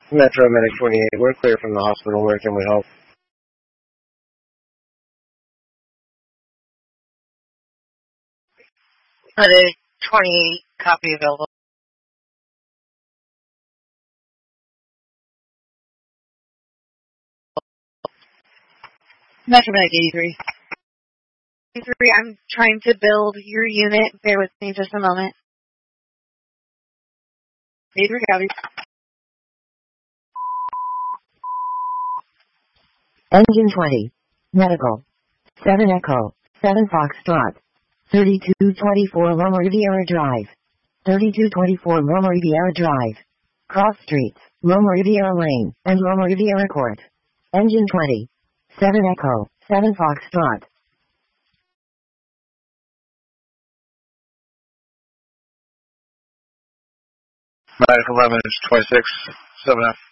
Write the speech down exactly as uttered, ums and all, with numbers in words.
Metro Medic twenty-eight, we're clear from the hospital. Where can we help? Medic twenty-eight, copy available. Metro Medic eighty-three. eighty-three, I'm trying to build your unit. Bear with me just a moment. eighty-three, copy. Engine twenty. Medical. seven Echo. seven Foxtrot. thirty-two twenty-four Loma Riviera Drive. thirty-two twenty-four Loma Riviera Drive. Cross Streets, Loma Riviera Lane, and Loma Riviera Court. Engine twenty. seven Echo. seven Foxtrot. Medic eleven, twenty-six, seven F.